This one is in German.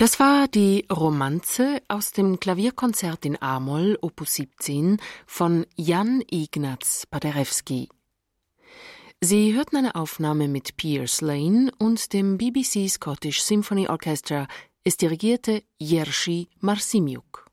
Das war die Romanze aus dem Klavierkonzert in A-Moll, Opus 17, von Jan Ignaz Paderewski. Sie hörten eine Aufnahme mit Piers Lane und dem BBC Scottish Symphony Orchestra. Es dirigierte Jerzy Marcimiuk.